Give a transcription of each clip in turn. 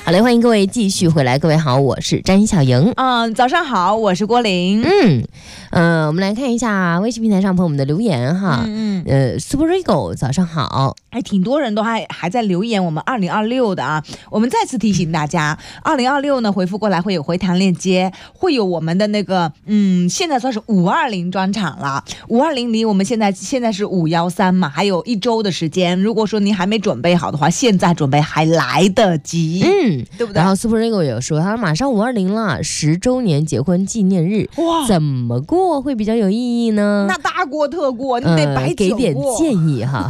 好嘞，欢迎各位继续回来。各位好，我是詹小莹。 早上好，我是郭玲。 我们来看一下微信平台上朋友们的留言哈。Super Rigo 早上好。 挺多人都还在留言我们2026的啊。我们再次提醒大家，2026呢回复过来会有回弹链接，会有我们的那个现在算是520专场了。520离我们现在是513嘛，还有1周的时间。如果说您还没准备好的话，现在准备还来得及，对不对？ 然后 Super Rigo 也说，他说马上520了，10周年结婚纪念日，怎么过会比较有意义呢？ 那大过特过，你得摆酒过， 给点建议哈。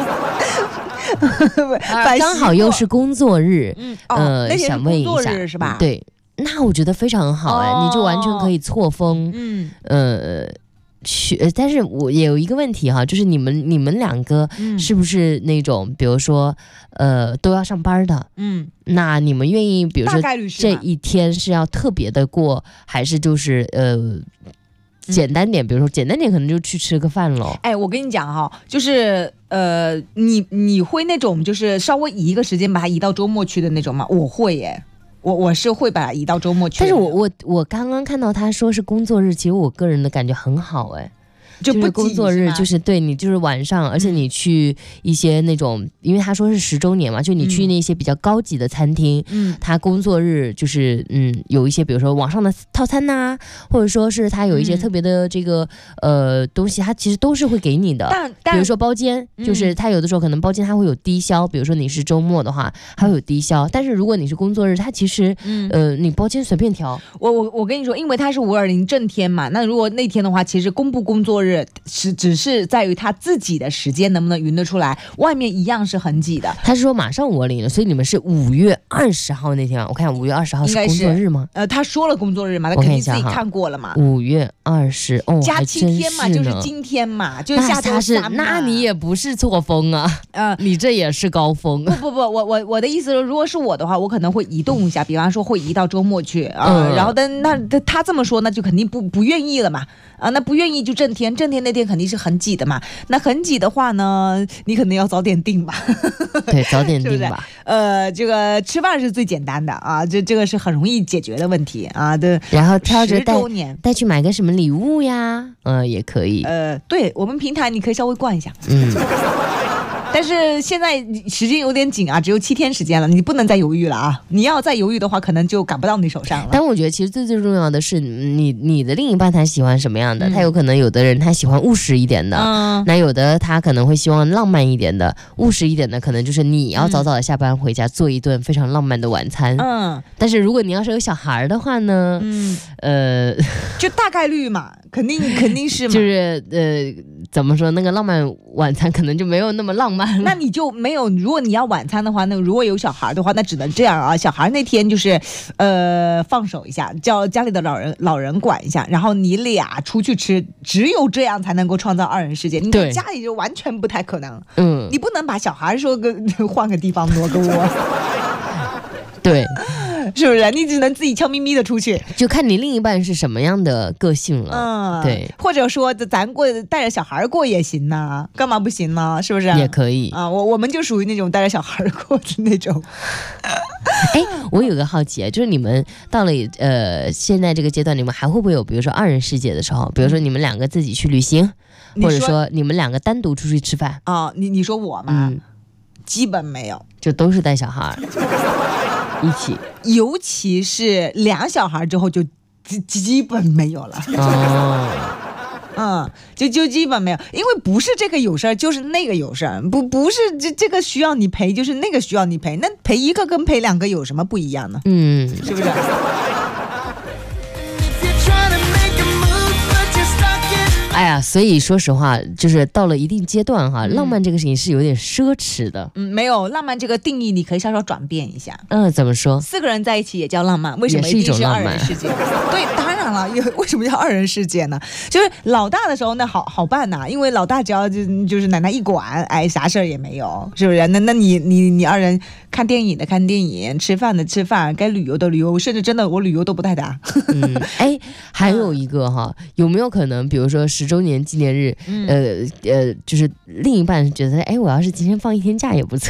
刚好又是工作日，想问一下， 是吧？ 对，那我觉得非常好哎，你就完全可以错峰，但是我也有一个问题哈，就是你们两个是不是那种，比如说都要上班的？那你们愿意，比如说这一天是要特别的过，还是就是简单点？比如说简单点，可能就去吃个饭喽。 我跟你讲哈，就是你会那种就是稍微移一个时间把它移到周末去的那种吗？我会耶。我是会把它移到周末去， 但是我刚刚看到他说是工作日，其实我个人的感觉很好哎，就是工作日就是对你就是晚上，而且你去一些那种，因为他说是10周年嘛，就你去那些比较高级的餐厅，他工作日就是有一些比如说网上的套餐呐，或者说是他有一些特别的这个东西，他其实都是会给你的。比如说包间，就是他有的时候可能包间他会有低消，比如说你是周末的话，还会有低消。但是如果你是工作日，他其实你包间随便调。 我跟你说，因为他是520正天嘛，那如果那天的话，其实公布工作日只是在于他自己的时间能不能匀得出来，外面一样是很挤的。 他是说马上520了，所以你们是5月20号那天，我看5月20号是工作日吗？ 他说了工作日嘛，他肯定自己看过了嘛。 5月20哦， 加7天嘛，就是今天嘛，就是下周3嘛。 那你也不是错峰啊，你这也是高峰。 不，我的意思是，如果是我的话，我可能会移动一下，比方说会移到周末去然后那他这么说，那就肯定不愿意了嘛。那不愿意就正天那天肯定是很挤的嘛。那很挤的话呢，你可能要早点定吧。 对，早点定吧。 这个吃饭是最简单的啊，这个是很容易解决的问题啊。对， 然后挑着带去买个什么礼物呀，也可以。 对，我们平台你可以稍微逛一下。但是现在时间有点紧啊，只有7天时间了，你不能再犹豫了啊！你要再犹豫的话，可能就赶不到你手上了。 但我觉得其实最重要的是你的另一半他喜欢什么样的？他有可能有的人他喜欢务实一点的，那有的他可能会希望浪漫一点的。务实一点的可能就是你要早早的下班回家做一顿非常浪漫的晚餐。但是如果你要是有小孩的话呢， 就大概率嘛，肯定是嘛。 就是怎么说，那个浪漫晚餐可能就没有那么浪漫。 那你就没有，如果你要晚餐的话，那如果有小孩的话，那只能这样啊。小孩那天就是放手一下，叫家里的老人管一下，然后你俩出去吃，只有这样才能够创造2人世界。你在家里就完全不太可能。你不能把小孩说换个地方挪个窝。 对。 是不是？你只能自己悄咪咪的出去， 就看你另一半是什么样的个性了。对， 或者说咱带着小孩过也行呢，干嘛不行呢？是不是？ 也可以啊。我们就属于那种带着小孩过的那种。 我有个好奇，就是你们到了现在这个阶段，你们还会不会有比如说2人世界的时候？比如说你们两个自己去旅行，或者说你们两个单独出去吃饭啊？你说我吗？基本没有， 就都是带小孩。一起， 尤其是2小孩之后就基本没有了。就基本没有，因为不是这个有事儿就是那个有事儿，不是这个需要你陪就是那个需要你陪，那陪一个跟陪2个有什么不一样呢？是不是？ 哎呀，所以说实话，就是到了一定阶段哈，浪漫这个事情是有点奢侈的。 没有浪漫这个定义，你可以稍稍转变一下。 怎么说 ？4个人在一起也叫浪漫，为什么一定是2人世界？对，当然了，为什么叫2人世界呢？就是老大的时候那好办呐，因为老大只要就是奶奶一管，啥事儿也没有，是不是？那你2人看电影的看电影，吃饭的吃饭，该旅游的旅游，甚至真的我旅游都不带搭。 还有一个哈，有没有可能，比如说10周年纪念日，就是另一半觉得，我要是今天放1天假也不错。